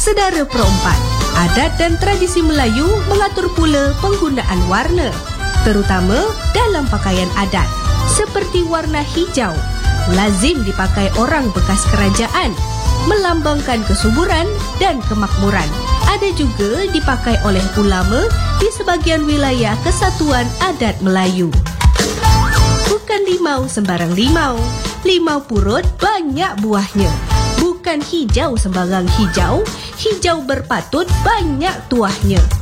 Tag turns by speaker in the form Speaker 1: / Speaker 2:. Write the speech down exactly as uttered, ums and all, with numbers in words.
Speaker 1: Sedara perempat, adat dan tradisi Melayu mengatur pula penggunaan warna, terutama dalam pakaian adat, seperti warna hijau, lazim dipakai orang bekas kerajaan, melambangkan kesuburan dan kemakmuran. Ada juga dipakai oleh ulama di sebahagian wilayah Kesatuan Adat Melayu. Bukan limau sembarang limau, limau purut banyak buahnya. Bukan hijau sembarang hijau, hijau berpatut banyak tuahnya.